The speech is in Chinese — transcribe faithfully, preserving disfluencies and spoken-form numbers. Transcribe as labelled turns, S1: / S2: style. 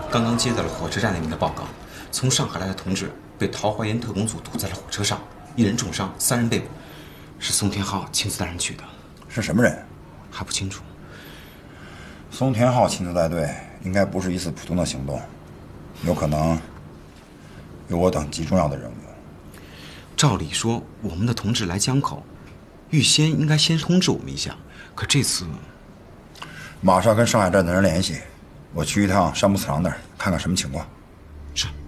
S1: 刚刚接到了火车站那边的报告，从上海来的同志被桃花源特工组堵在了火车上，一人重伤，三人被捕，是宋天浩亲自带人去的。
S2: 是什么人？
S1: 还不清楚。
S2: 宋天浩亲自带队，应该不是一次普通的行动，有可能有我等极重要的人物。
S1: 照理说，我们的同志来江口，预先应该先通知我们一下，可这次
S2: 马上跟上海站的人联系，我去一趟山木次郎那儿看看什么情况。
S1: 是。